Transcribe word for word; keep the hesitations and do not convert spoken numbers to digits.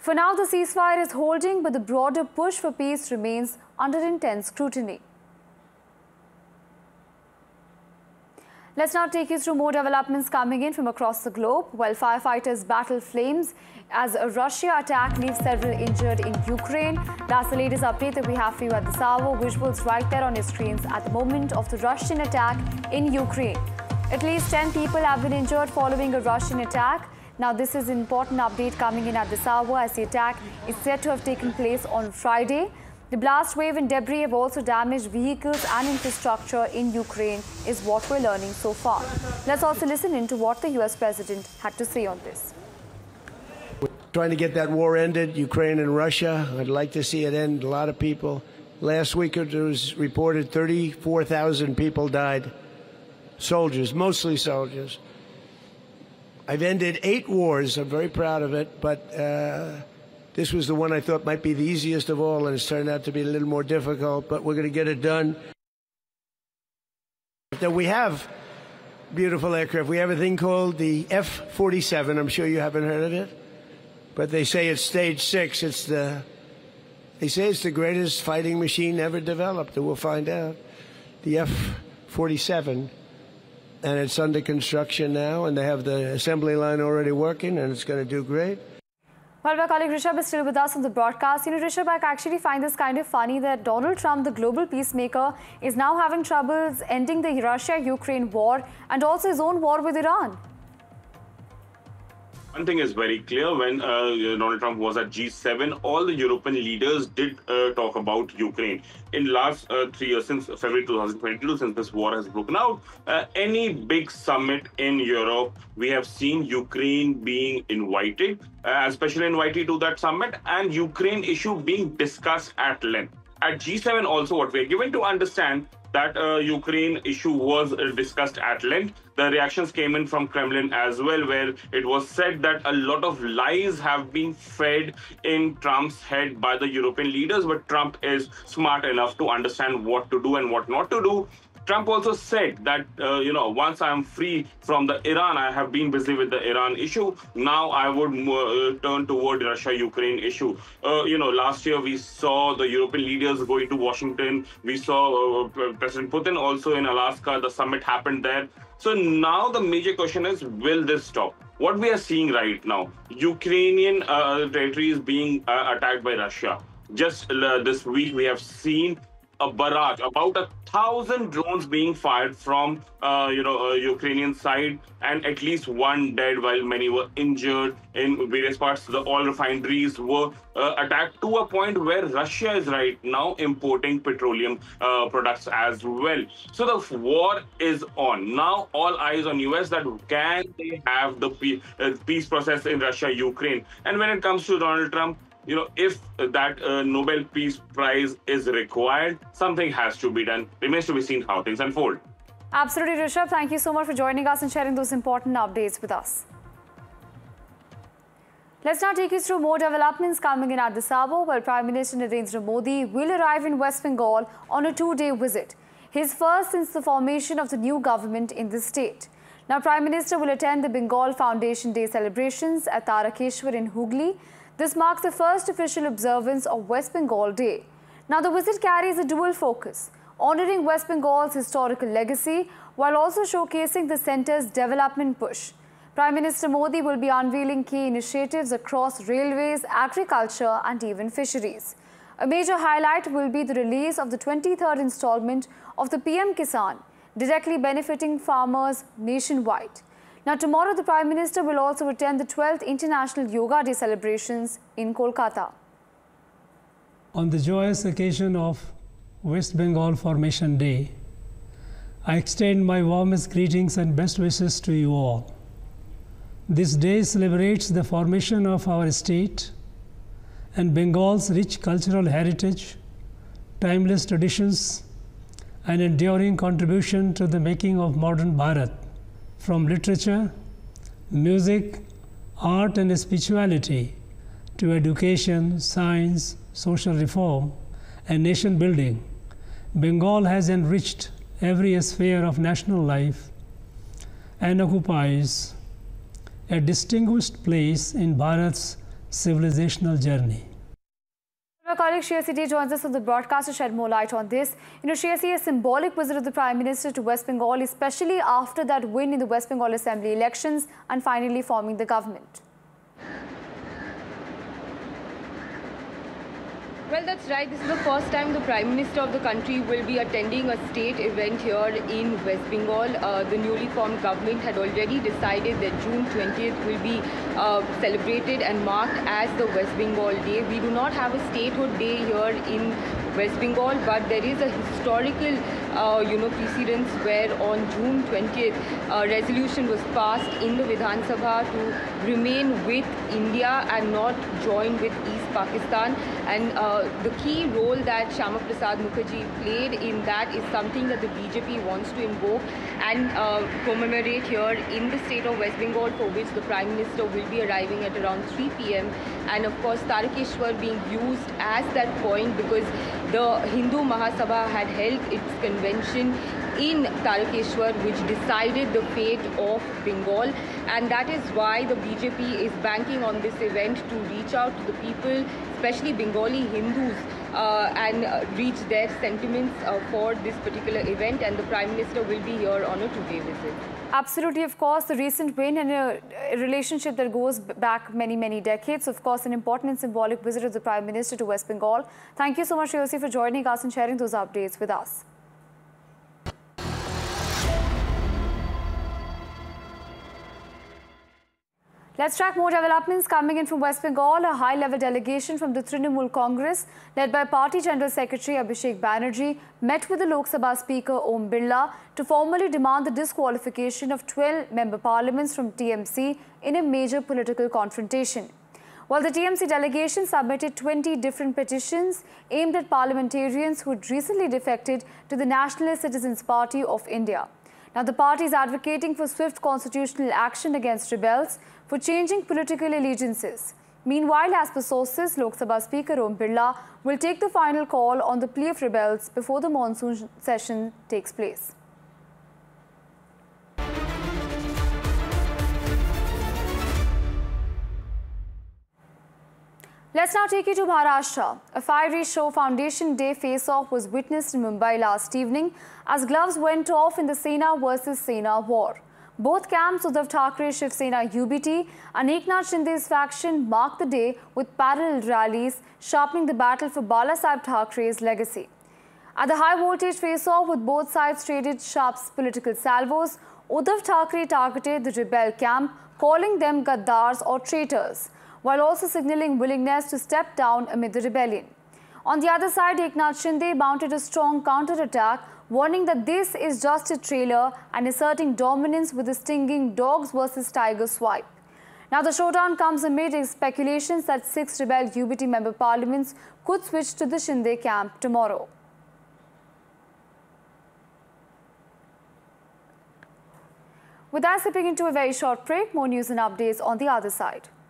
For now, the ceasefire is holding, but the broader push for peace remains under intense scrutiny. Let's now take you through more developments coming in from across the globe. While firefighters battle flames as a Russia attack leaves several injured in Ukraine. That's the latest update that we have for you at this hour. Visuals right there on your screens at the moment of the Russian attack in Ukraine. At least ten people have been injured following a Russian attack. Now, this is an important update coming in at this hour as the attack is said to have taken place on Friday. The blast wave and debris have also damaged vehicles and infrastructure in Ukraine, is what we're learning so far. Let's also listen in to what the U S president had to say on this. We're trying to get that war ended, Ukraine and Russia. I'd like to see it end. A lot of people. Last week it was reported thirty-four thousand people died. Soldiers, mostly soldiers. I've ended eight wars. I'm very proud of it, but uh, this was the one I thought might be the easiest of all, and it's turned out to be a little more difficult, but we're going to get it done. We have beautiful aircraft. We have a thing called the F forty-seven. I'm sure you haven't heard of it, but they say it's stage six. It's the, they say it's the greatest fighting machine ever developed, and we'll find out. The F forty-seven. And it's under construction now, and they have the assembly line already working, and it's going to do great. Well, my colleague Rishabh is still with us on the broadcast. You know, Rishabh, I actually find this kind of funny that Donald Trump, the global peacemaker, is now having troubles ending the Russia-Ukraine war and also his own war with Iran. One thing is very clear. When uh, Donald Trump was at G seven, all the European leaders did uh, talk about Ukraine. In last uh, three years, since February two thousand twenty-two, since this war has broken out, uh, any big summit in Europe, we have seen Ukraine being invited, uh, especially invited to that summit, and Ukraine issue being discussed at length. At G seven also, what we are given to understand that uh, Ukraine issue was uh, discussed at length. The reactions came in from Kremlin as well, where it was said that a lot of lies have been fed in Trump's head by the European leaders, but Trump is smart enough to understand what to do and what not to do. Trump also said that, uh, you know, once I'm free from the Iran, I have been busy with the Iran issue. Now I would uh, turn toward Russia-Ukraine issue. Uh, you know, last year we saw the European leaders going to Washington. We saw uh, President Putin also in Alaska. The summit happened there. So now the major question is, will this stop? What we are seeing right now, Ukrainian uh, territory is being uh, attacked by Russia. Just uh, this week we have seen a barrage, about a thousand drones being fired from, uh, you know, uh, Ukrainian side, and at least one dead, while many were injured in various parts. The oil refineries were uh, attacked to a point where Russia is right now importing petroleum uh, products as well. So the war is on. Now all eyes on U S that can they have the peace process in Russia, Ukraine. And when it comes to Donald Trump, you know, if that uh, Nobel Peace Prize is required, something has to be done. Remains to be seen how things unfold. Absolutely, Rishabh. Thank you so much for joining us and sharing those important updates with us. Let's now take you through more developments coming in at this hour, while Prime Minister Narendra Modi will arrive in West Bengal on a two-day visit, his first since the formation of the new government in the state. Now, Prime Minister will attend the Bengal Foundation Day celebrations at Tarakeshwar in Hooghly. This marks the first official observance of West Bengal Day. Now, the visit carries a dual focus, honouring West Bengal's historical legacy while also showcasing the centre's development push. Prime Minister Modi will be unveiling key initiatives across railways, agriculture and even fisheries. A major highlight will be the release of the twenty-third instalment of the P M Kisan, directly benefiting farmers nationwide. Now, tomorrow, the Prime Minister will also attend the twelfth International Yoga Day celebrations in Kolkata. On the joyous occasion of West Bengal Formation Day, I extend my warmest greetings and best wishes to you all. This day celebrates the formation of our state and Bengal's rich cultural heritage, timeless traditions, and enduring contribution to the making of modern Bharat. From literature, music, art and spirituality to education, science, social reform and nation building, Bengal has enriched every sphere of national life and occupies a distinguished place in Bharat's civilizational journey. My colleague Shreyasi D joins us on the broadcast to shed more light on this. You know, Shreyasi, a symbolic visit of the Prime Minister to West Bengal, especially after that win in the West Bengal Assembly elections and finally forming the government. Well, that's right. This is the first time the Prime Minister of the country will be attending a state event here in West Bengal. Uh, the newly formed government had already decided that June twentieth will be uh, celebrated and marked as the West Bengal Day. We do not have a statehood day here in West Bengal, but there is a historical, uh, you know, precedence where on June twentieth, a resolution was passed in the Vidhan Sabha to remain with India and not join with East Pakistan. And uh, the key role that Shyama Prasad Mukherjee played in that is something that the B J P wants to invoke and uh, commemorate here in the state of West Bengal, for which the Prime Minister will be arriving at around three p m And of course, Tarakeshwar being used as that point because the Hindu Mahasabha had held its convention in Tarakeshwar, which decided the fate of Bengal, and that is why the B J P is banking on this event to reach out to the people, especially Bengali Hindus, uh, and uh, reach their sentiments uh, for this particular event, and the Prime Minister will be here on a two-day visit. Absolutely, of course, the recent win and a, a relationship that goes back many, many decades. Of course, an important and symbolic visit of the Prime Minister to West Bengal. Thank you so much, Shreyasi, for joining us and sharing those updates with us. Let's track more developments coming in from West Bengal. A high-level delegation from the Trinamool Congress, led by Party General Secretary Abhishek Banerjee, met with the Lok Sabha Speaker Om Birla to formally demand the disqualification of twelve member parliaments from T M C in a major political confrontation. While the T M C delegation submitted twenty different petitions aimed at parliamentarians who had recently defected to the Nationalist Citizens Party of India. Now, the party is advocating for swift constitutional action against rebels for changing political allegiances. Meanwhile, as per sources, Lok Sabha Speaker Om Birla will take the final call on the plea of rebels before the monsoon session takes place. Let's now take you to Maharashtra. A fiery show Foundation Day face-off was witnessed in Mumbai last evening as gloves went off in the Sena versus Sena war. Both camps, Uddhav Thackeray Shiv Sena U B T and Eknath Shinde's faction, marked the day with parallel rallies, sharpening the battle for Balasaheb Thakray's legacy. At the high-voltage face-off, with both sides traded sharp political salvos, Uddhav Thackeray targeted the rebel camp, calling them gaddars or traitors, while also signalling willingness to step down amid the rebellion. On the other side, Eknath Shinde mounted a strong counter-attack, warning that this is just a trailer and asserting dominance with the stinging dogs versus tiger swipe. Now, the showdown comes amid speculations that six rebel U B T member parliaments could switch to the Shinde camp tomorrow. With that, slipping into a very short break, more news and updates on the other side.